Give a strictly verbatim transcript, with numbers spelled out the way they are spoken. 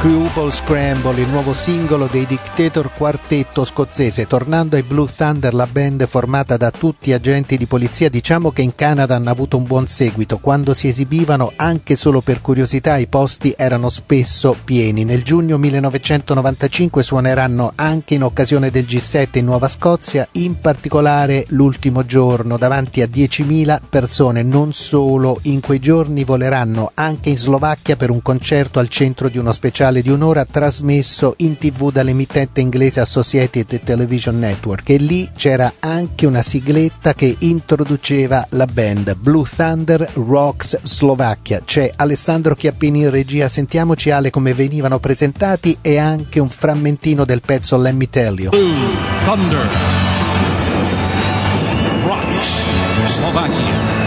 Screwball Scramble, il nuovo singolo dei Dictator quartetto scozzese. Tornando ai Blue Thunder, la band formata da tutti agenti di polizia, diciamo che in Canada hanno avuto un buon seguito. Quando si esibivano, anche solo per curiosità, i posti erano spesso pieni. Nel giugno millenovecentonovantacinque suoneranno anche in occasione del G sette in Nuova Scozia, in particolare l'ultimo giorno davanti a diecimila persone. Non solo, in quei giorni voleranno anche in Slovacchia per un concerto al centro di uno speciale di un'ora trasmesso in tv dall'emittente inglese Associated Television Network, e lì c'era anche una sigletta che introduceva la band. Blue Thunder Rocks Slovacchia. C'è Alessandro Chiappini in regia, sentiamoci Ale come venivano presentati e anche un frammentino del pezzo Let Me Tell You. Blue Thunder Rocks Slovakia.